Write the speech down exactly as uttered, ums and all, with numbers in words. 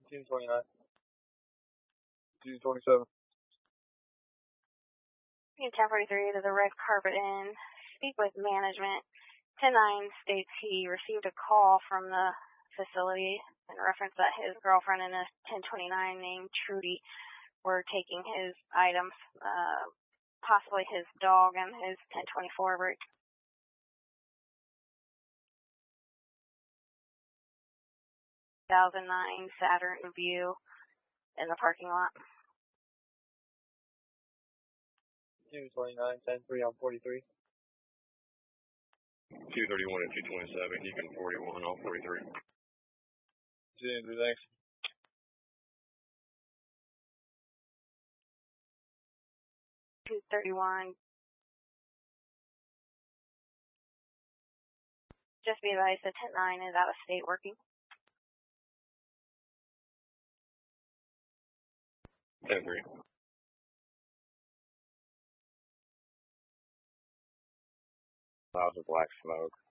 June twenty-ninth. June twenty-seventh. ten forty-three to the Red Carpet Inn. Speak with management. ten nine states he received a call from the facility in reference that his girlfriend and a ten twenty-nine named Trudy were taking his items, uh, possibly his dog and his ten twenty-four rig. two thousand nine Saturn View in the parking lot. June twenty-ninth, ten three on forty-three. two thirty-one and two twenty-seven, you can forty-one on forty-three. June, thanks. two thirty-one. Just be advised the ten nine is out of state working. ten three. Clouds of black smoke.